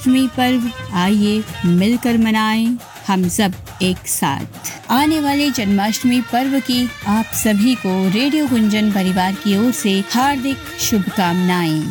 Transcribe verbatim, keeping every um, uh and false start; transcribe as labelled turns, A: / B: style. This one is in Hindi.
A: जन्माष्टमी पर्व आइए मिलकर मनाएं हम सब एक साथ। आने वाले जन्माष्टमी पर्व की आप सभी को रेडियो गुंजन परिवार की ओर से हार्दिक शुभकामनाएं।